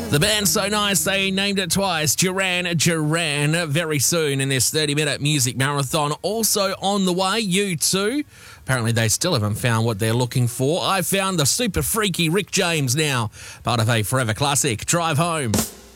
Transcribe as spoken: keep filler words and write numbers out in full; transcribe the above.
The band's so nice, they named it twice. Duran Duran, very soon in this thirty-minute music marathon. Also on the way, U two. Apparently they still haven't found what they're looking for. I found the super freaky Rick James now. Part of a forever classic. Drive home.